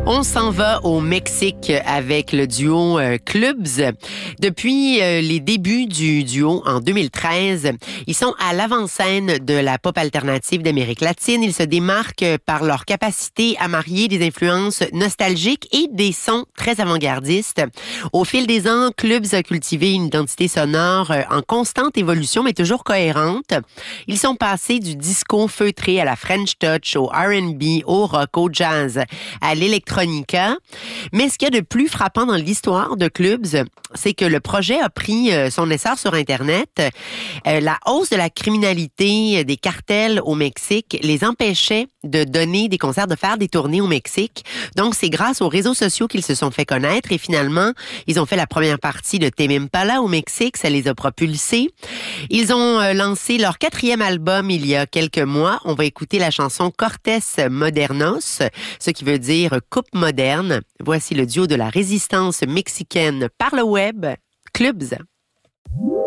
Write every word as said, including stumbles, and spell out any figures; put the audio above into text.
On s'en va au Mexique avec le duo euh, Clubs. Depuis euh, les débuts du duo en deux mille treize, ils sont à l'avant-scène de la pop alternative d'Amérique latine. Ils se démarquent par leur capacité à marier des influences nostalgiques et des sons très avant-gardistes. Au fil des ans, Clubs a cultivé une identité sonore euh, en constante évolution, mais toujours cohérente. Ils sont passés du disco feutré à la French touch, au R and B, au rock, au jazz, à l'électronica. Mais ce qu'il y a de plus frappant dans l'histoire de Clubs, c'est que le projet a pris son essor sur Internet. La hausse de la criminalité des cartels au Mexique les empêchait de donner des concerts, de faire des tournées au Mexique. Donc, c'est grâce aux réseaux sociaux qu'ils se sont fait connaître et finalement, ils ont fait la première partie de Tame Impala au Mexique. Ça les a propulsés. Ils ont lancé leur quatrième album il y a quelques mois. On va écouter la chanson Cortés Modernos, ce qui veut dire coupe moderne. Voici le duo de la résistance mexicaine par le web, Clubs.